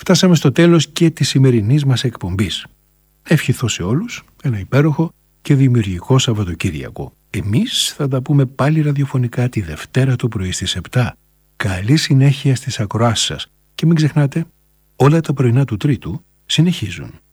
φτάσαμε στο τέλος και της σημερινής μας εκπομπής. Ευχηθώ σε όλους ένα υπέροχο και δημιουργικό Σαββατοκύριακο. Εμείς θα τα πούμε πάλι ραδιοφωνικά τη Δευτέρα το πρωί στις 7. Καλή συνέχεια στις ακροάσεις σας και μην ξεχνάτε, όλα τα πρωινά του Τρίτου συνεχίζουν.